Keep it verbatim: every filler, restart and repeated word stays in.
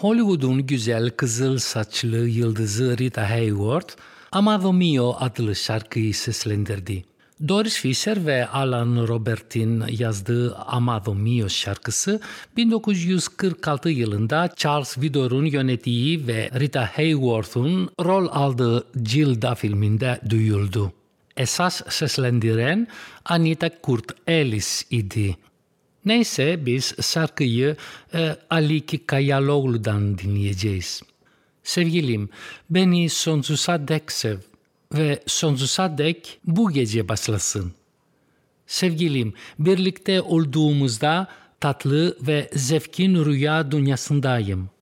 Hollywood'un güzel kızıl saçlı yıldızı Rita Hayworth, Amado Mio adlı şarkıyı seslendirdi. Doris Fisher ve Alan Robert'in yazdığı Amado Mio şarkısı bin dokuz yüz kırk altı yılında Charles Vidor'un yönettiği ve Rita Hayworth'un rol aldığı Gilda filminde duyuldu. Esas seslendiren Anita Kurt Ellis idi. Neyse biz şarkıyı e, Aliki Kayaloğlu'dan dinleyeceğiz. Sevgilim, beni sonsuza dek sev ve sonsuza dek bu gece başlasın. Sevgilim, birlikte olduğumuzda tatlı ve zevkin rüya dünyasındayım.